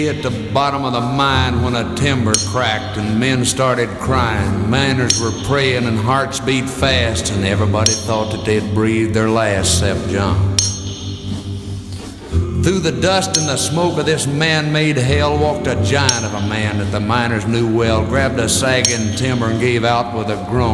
At the bottom of the mine when a timber cracked and men started crying. Miners were praying and hearts beat fast, and everybody thought that they'd breathed their last except John. Through the dust and the smoke of this man-made hell walked a giant of a man that the miners knew well, grabbed a sagging timber and gave out with a groan.